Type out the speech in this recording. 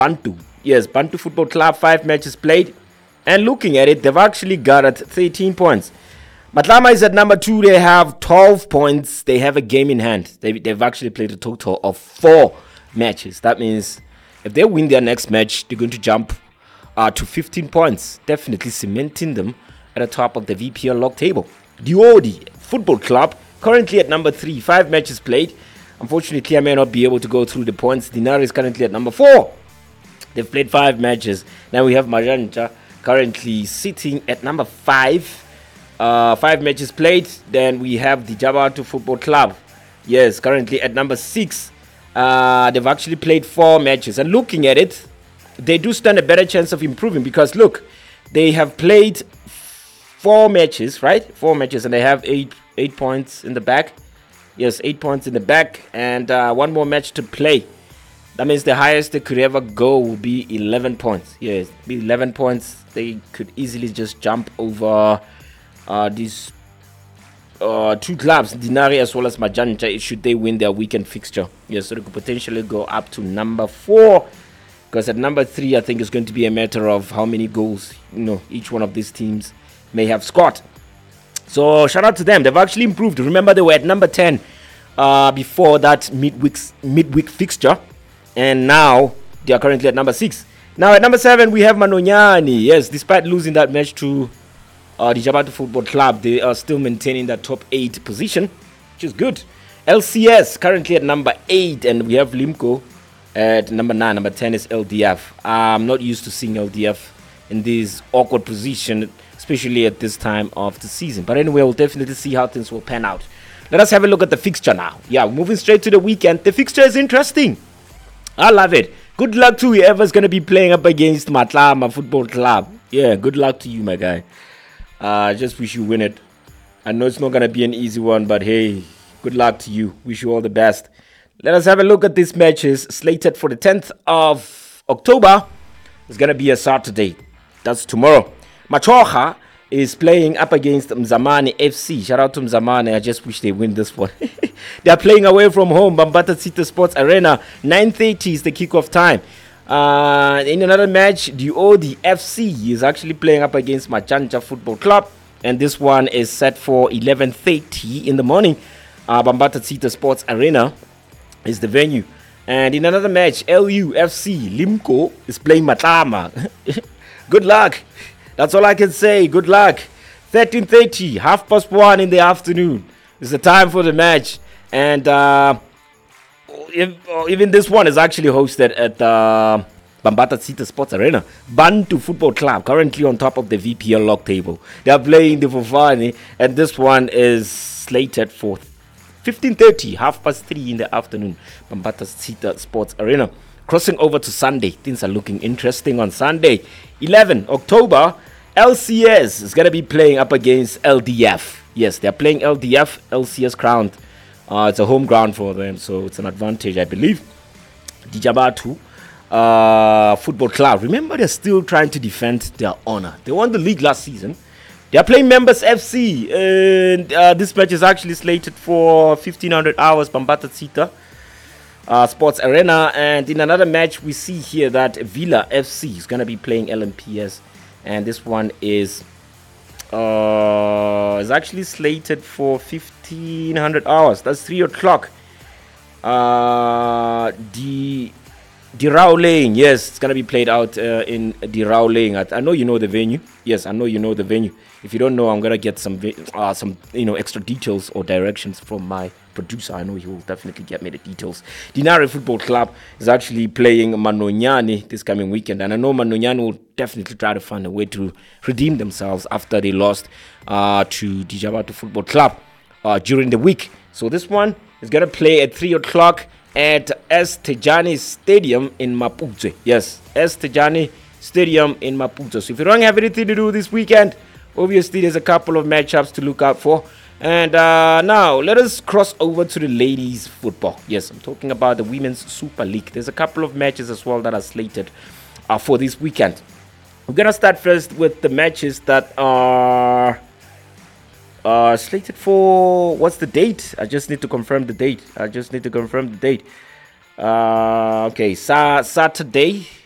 Bantu. Yes, Bantu Football Club, 5 matches played. And looking at it, they've actually got at 13 points. Matlama is at number 2. They have 12 points. They have a game in hand. They've actually played a total of 4 matches. That means if they win their next match, they're going to jump to 15 points. Definitely cementing them at the top of the VPL log table. Diodi Football Club, currently at number 3. 5 matches played. Unfortunately, I may not be able to go through the points. Dinari is currently at number 4. They've played 5 matches. Now we have Majanja currently sitting at number 5. 5 matches played. Then we have the Jabatu Football Club. Yes, currently at number 6. They've actually played 4 matches. And looking at it, they do stand a better chance of improving because look, they have played 4 matches, right? 4 matches, and they have 8 points in the back. Yes, 8 points in the back, and 1 more match to play. That means the highest they could ever go will be 11 points. Yes, be 11 points. They could easily just jump over these 2 clubs, Dinari as well as Majanta, should they win their weekend fixture. Yes, so they could potentially go up to number 4. Because at number 3, I think it's going to be a matter of how many goals each one of these teams may have scored. So shout out to them. They've actually improved. Remember, they were at number 10 before that midweek fixture, and now they are currently at number 6. Now at number 7 we have Manonyani. Yes, despite losing that match to the Jabatu Football Club, they are still maintaining that top 8 position, which is good. LCS currently at number 8, and we have Limco at number 9. Number 10 is LDF. I'm not used to seeing LDF in this awkward position, especially at this time of the season. But anyway, we'll definitely see how things will pan out. Let us have a look at the fixture now. Yeah, moving straight to the weekend. The fixture is interesting. I love it. Good luck to whoever's going to be playing up against Matlama Football Club. Yeah, good luck to you, my guy. I just wish you win it. I know it's not going to be an easy one, but hey, good luck to you. Wish you all the best. Let us have a look at these matches slated for the 10th of October. It's going to be a Saturday. That's tomorrow. Machocha is playing up against Mzamani FC. Shout out to Mzamani. I just wish they win this one. They are playing away from home. Bambata City Sports Arena. 9:30 is the kickoff time. In another match, Diodi FC is actually playing up against Majanja Football Club. And this one is set for 11:30 in the morning. Bambata City Sports Arena is the venue. And in another match, LUFC Limco is playing Matlama. Good luck. That's all I can say. Good luck. 13:30, 1:30 in the afternoon is the time for the match. And even this one is actually hosted at Bambata City Sports Arena. Bantu Football Club, currently on top of the VPL log table. They are playing the Fofani, and this one is slated for 15:30, 3:30 in the afternoon. Bambata City Sports Arena. Crossing over to Sunday, things are looking interesting on Sunday. 11 October, LCS is going to be playing up against LDF. Yes, they're playing LDF, LCS ground. It's a home ground for them, so it's an advantage, I believe. Dijabatu Football Club. Remember, they're still trying to defend their honor. They won the league last season. They're playing Members FC, and this match is actually slated for 1500 hours, Bambata Cita Sports Arena. And in another match, we see here that Villa FC is going to be playing LMPS, and this one is actually slated for 1500 hours. That's 3 o'clock. Dirao Lane, yes, it's gonna be played out in Dirao Lane. I know you know the venue. Yes, I know you know the venue. If you don't know, I'm gonna get some extra details or directions from my producer. I know he will definitely get me the details. Dinari Football Club is actually playing Manonyani this coming weekend, and I know Manonyani will definitely try to find a way to redeem themselves after they lost to Dijabatu Football Club during the week. So this one is gonna play at 3 o'clock at S. Tejani Stadium in Maputo. Yes, S. Tejani Stadium in Maputo. So if you don't have anything to do this weekend, obviously there's a couple of matchups to look out for. And now let us cross over to the ladies football. Yes, I'm talking about the Women's Super League. There's a couple of matches as well that are slated for this weekend. We're gonna start first with the matches that are slated for, what's the date? I just need to confirm the date. Okay, Saturday.